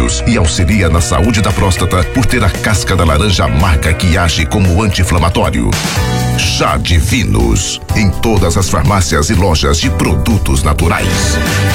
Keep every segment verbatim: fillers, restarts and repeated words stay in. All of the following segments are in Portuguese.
benefícios e auxilia na saúde da próstata por ter a casca da laranja amarga que age como anti-inflamatório. Chá Divinos, em todas as farmácias e lojas de produtos naturais.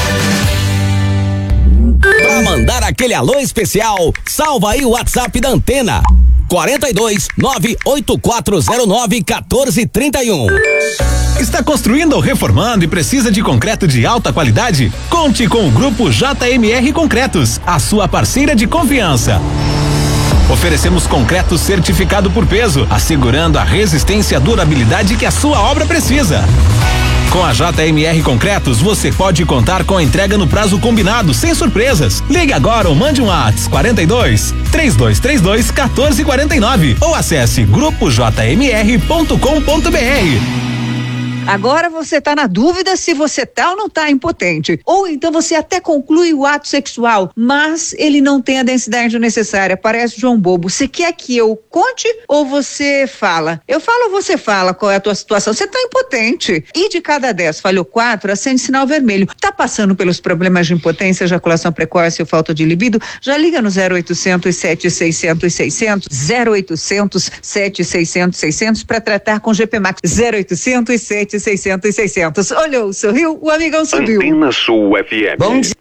Pra mandar aquele alô especial, salva aí o WhatsApp da Antena. quarenta e dois, nove oito quatro zero nove, quatorze, trinta e um. Está construindo ou reformando e precisa de concreto de alta qualidade? Conte com o Grupo J M R Concretos, a sua parceira de confiança. Oferecemos concreto certificado por peso, assegurando a resistência e a durabilidade que a sua obra precisa. Com a J M R Concretos, você pode contar com a entrega no prazo combinado, sem surpresas. Ligue agora ou mande um WhatsApp quarenta e dois, três dois três dois, quatorze quarenta e nove ou acesse grupo j m r ponto com ponto b r. Agora você tá na dúvida se você tá ou não tá impotente. Ou então você até conclui o ato sexual, mas ele não tem a densidade necessária, parece João Bobo. Você quer que eu conte ou você fala? Eu falo ou você fala qual é a tua situação? Você tá impotente. E de cada dez falhou quatro, acende sinal vermelho. Tá passando pelos problemas de impotência, ejaculação precoce ou falta de libido? Já liga no zero oitocentos, sete seiscentos, seiscentos, zero oitocentos, sete seiscentos, seiscentos para tratar com G P Max. zero oitocentos, sete seiscentos, seiscentos. Olhou, sorriu, o amigão subiu. Antena Sul F M. Bom dia.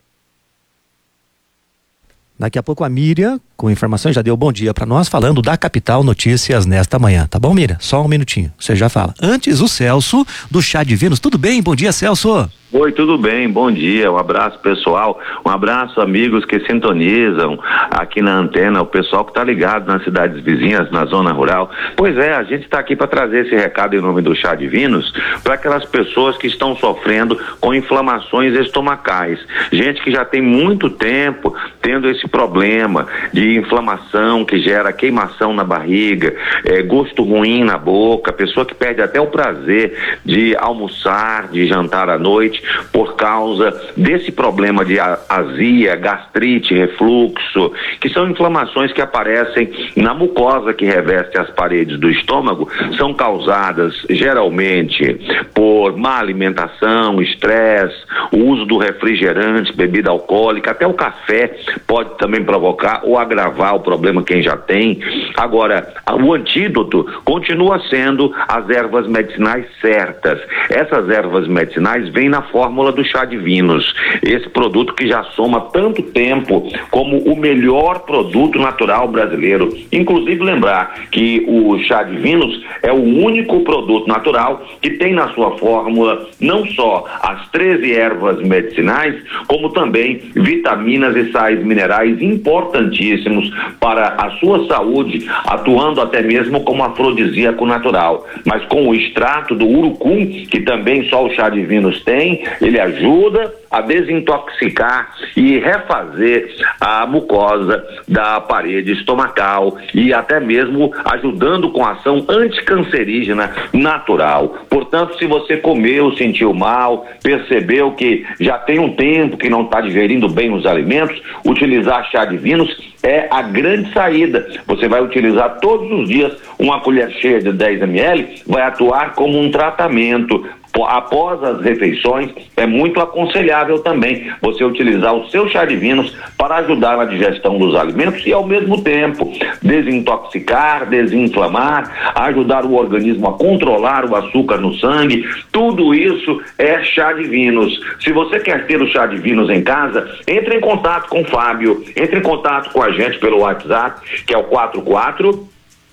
Daqui a pouco a Miriam, com informações, já deu bom dia para nós, falando da Capital Notícias nesta manhã. Tá bom, Miriam? Só um minutinho, você já fala. Antes, o Celso, do Chá Divinos. Tudo bem? Bom dia, Celso. Oi, tudo bem? Bom dia, um abraço pessoal, um abraço amigos que sintonizam aqui na Antena, o pessoal que está ligado nas cidades vizinhas, na zona rural. Pois é, a gente está aqui para trazer esse recado em nome do Chá Divinos para aquelas pessoas que estão sofrendo com inflamações estomacais, gente que já tem muito tempo tendo esse problema de inflamação que gera queimação na barriga, é, gosto ruim na boca, pessoa que perde até o prazer de almoçar, de jantar à noite, por causa desse problema de azia, gastrite, refluxo, que são inflamações que aparecem na mucosa que reveste as paredes do estômago, são causadas geralmente por má alimentação, estresse, o uso do refrigerante, bebida alcoólica, até o café pode também provocar ou agravar o problema quem já tem. Agora, o antídoto continua sendo as ervas medicinais certas. Essas ervas medicinais vêm na fórmula do Chá Divinos, esse produto que já soma tanto tempo como o melhor produto natural brasileiro. Inclusive lembrar que o Chá Divinos é o único produto natural que tem na sua fórmula não só as treze ervas medicinais, como também vitaminas e sais minerais importantíssimos para a sua saúde, atuando até mesmo como afrodisíaco natural. Mas com o extrato do urucum, que também só o Chá Divinos tem, ele ajuda a desintoxicar e refazer a mucosa da parede estomacal e até mesmo ajudando com a ação anticancerígena natural. Portanto, se você comeu, sentiu mal, percebeu que já tem um tempo que não está digerindo bem os alimentos, utilizar Chá Divinos é a grande saída. Você vai utilizar todos os dias uma colher cheia de dez mililitros, vai atuar como um tratamento. Após as refeições, é muito aconselhável também você utilizar o seu Chá Divinos para ajudar na digestão dos alimentos e ao mesmo tempo desintoxicar, desinflamar, ajudar o organismo a controlar o açúcar no sangue. Tudo isso é Chá Divinos. Se você quer ter o Chá Divinos em casa, entre em contato com o Fábio, entre em contato com a gente pelo WhatsApp, que é o quatro quatro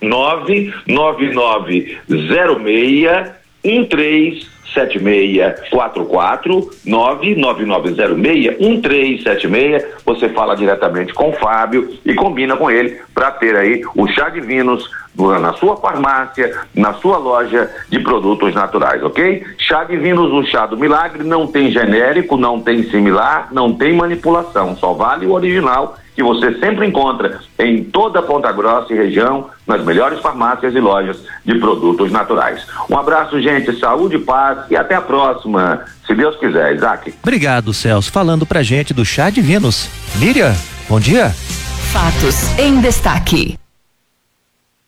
nove nove nove zero seis um três sete seis quatro quatro nove nove nove zero seis um três sete seis. Você fala diretamente com o Fábio e combina com ele para ter aí o Chá Divinos na sua farmácia, na sua loja de produtos naturais, ok? Chá Divinos, o chá do milagre, não tem genérico, não tem similar, não tem manipulação, só vale o original, que você sempre encontra em toda Ponta Grossa e região, nas melhores farmácias e lojas de produtos naturais. Um abraço, gente, saúde, paz e até a próxima, se Deus quiser. Isaac. Obrigado, Celso, falando pra gente do Chá Divinos. Miriam, bom dia. Fatos em destaque.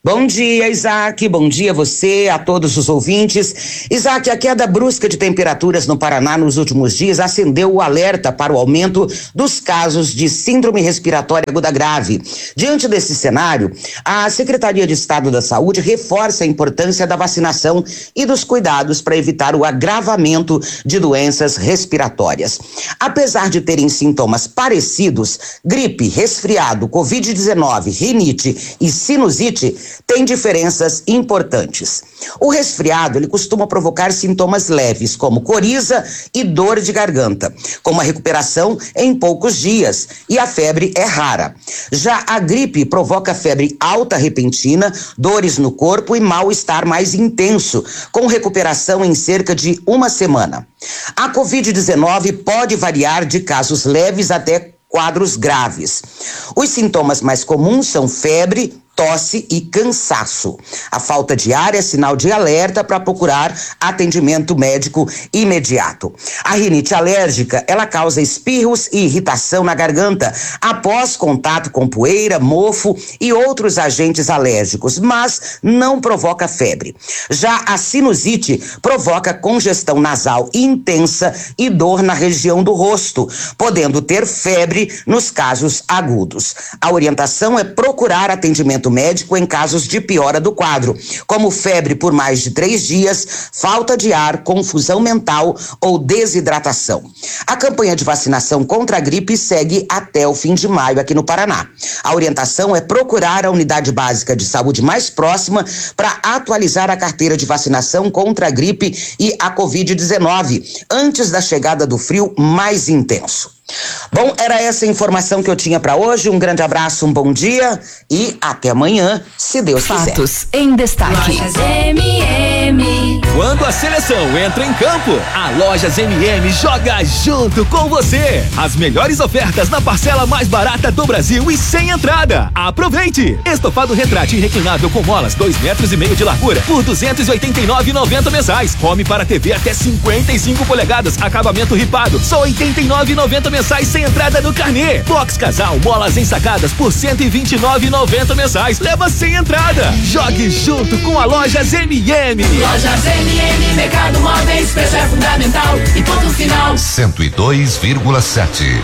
Bom dia, Isaac, bom dia a você, a todos os ouvintes. Isaac, a queda brusca de temperaturas no Paraná nos últimos dias acendeu o alerta para o aumento dos casos de síndrome respiratória aguda grave. Diante desse cenário, a Secretaria de Estado da Saúde reforça a importância da vacinação e dos cuidados para evitar o agravamento de doenças respiratórias. Apesar de terem sintomas parecidos, gripe, resfriado, covid dezenove, rinite e sinusite tem diferenças importantes. O resfriado, ele costuma provocar sintomas leves, como coriza e dor de garganta, com uma recuperação em poucos dias, e a febre é rara. Já a gripe provoca febre alta repentina, dores no corpo e mal-estar mais intenso, com recuperação em cerca de uma semana. A covid dezenove pode variar de casos leves até quadros graves. Os sintomas mais comuns são febre, tosse e cansaço. A falta de ar é sinal de alerta para procurar atendimento médico imediato. A rinite alérgica, ela causa espirros e irritação na garganta após contato com poeira, mofo e outros agentes alérgicos, mas não provoca febre. Já a sinusite provoca congestão nasal intensa e dor na região do rosto, podendo ter febre nos casos agudos. A orientação é procurar atendimento médico em casos de piora do quadro, como febre por mais de três dias, falta de ar, confusão mental ou desidratação. A campanha de vacinação contra a gripe segue até o fim de maio aqui no Paraná. A orientação é procurar a unidade básica de saúde mais próxima para atualizar a carteira de vacinação contra a gripe e a covid dezenove antes da chegada do frio mais intenso. Bom, era essa a informação que eu tinha para hoje. Um grande abraço, um bom dia e até amanhã, se Deus quiser. Fatos em destaque. Lojas M M. Quando a seleção entra em campo, a Lojas M M joga junto com você. As melhores ofertas na parcela mais barata do Brasil e sem entrada. Aproveite! Estofado retrátil reclinável com molas dois metros e meio de largura por duzentos e oitenta e nove reais e noventa centavos mensais. Home para T V até cinquenta e cinco polegadas, acabamento ripado, só oitenta e nove reais e noventa centavos mensais sem entrada no carnê. Box casal, molas ensacadas por cento e vinte e nove reais e noventa centavos mensais. Leva sem entrada. Jogue junto com a Lojas M M. Lojas M M, Mercado Móveis, preço é fundamental e ponto final. cento e dois vírgula sete.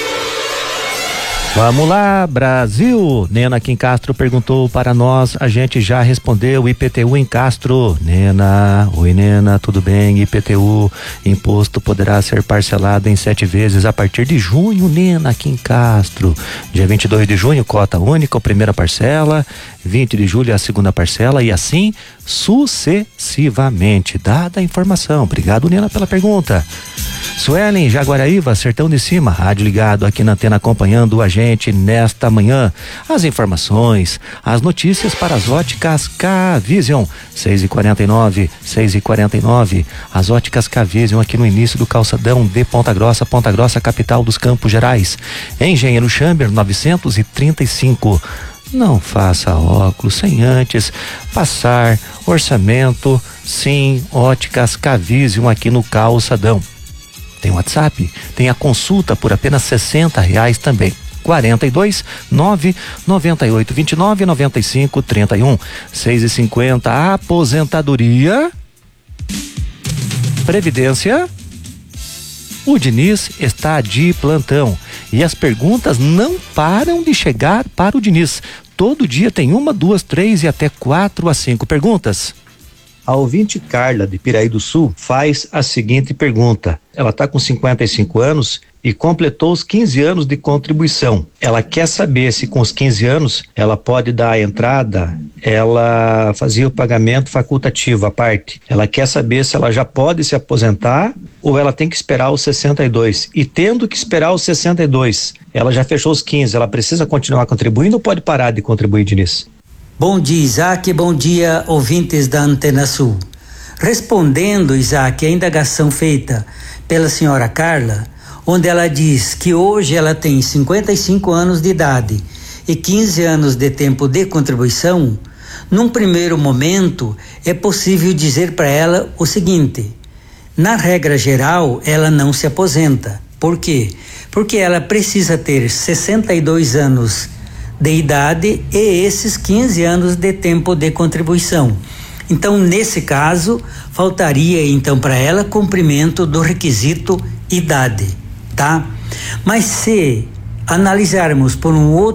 Vamos lá, Brasil. Nena Kim Castro perguntou para nós, a gente já respondeu. I P T U em Castro. Nena, oi Nena, tudo bem? I P T U, imposto poderá ser parcelado em sete vezes a partir de junho. Nena Kim Castro. Dia vinte e dois de junho, cota única, a primeira parcela. vinte de julho, a segunda parcela, e assim sucessivamente. Dada a informação. Obrigado, Nena, pela pergunta. Suelen, Jaguaraíva, Sertão de Cima, rádio ligado aqui na antena, acompanhando a gente nesta manhã. As informações, as notícias para as óticas K-Vision, seis e quarenta e nove, seis e quarenta e nove. As óticas K-Vision aqui no início do calçadão de Ponta Grossa, Ponta Grossa, capital dos Campos Gerais. Engenheiro Chamber, novecentos e trinta e cinco. Não faça óculos sem antes passar orçamento. Sim, óticas K-Vision aqui no calçadão. Tem WhatsApp, tem a consulta por apenas sessenta reais também. quarenta e dois, nove, noventa e oito, vinte e nove, noventa e cinco, trinta e um, seis e cinquenta. Aposentadoria, Previdência. O Diniz está de plantão e as perguntas não param de chegar para o Diniz. Todo dia tem uma, duas, três e até quatro a cinco perguntas. A ouvinte Carla, de Piraí do Sul, faz a seguinte pergunta. Ela está com cinquenta e cinco anos e completou os quinze anos de contribuição. Ela quer saber se com os quinze anos ela pode dar a entrada, ela fazia o pagamento facultativo à parte. Ela quer saber se ela já pode se aposentar ou ela tem que esperar os sessenta e dois. E tendo que esperar os sessenta e dois, ela já fechou os quinze, ela precisa continuar contribuindo ou pode parar de contribuir, Diniz? Bom dia, Isaac, bom dia, ouvintes da Antena Sul. Respondendo, Isaac, a indagação feita pela senhora Carla, onde ela diz que hoje ela tem cinquenta e cinco anos de idade e quinze anos de tempo de contribuição, num primeiro momento é possível dizer para ela o seguinte: na regra geral, ela não se aposenta. Por quê? Porque ela precisa ter sessenta e dois anos de idade e esses quinze anos de tempo de contribuição. Então, nesse caso, faltaria então para ela cumprimento do requisito idade, tá? Mas se analisarmos por um outro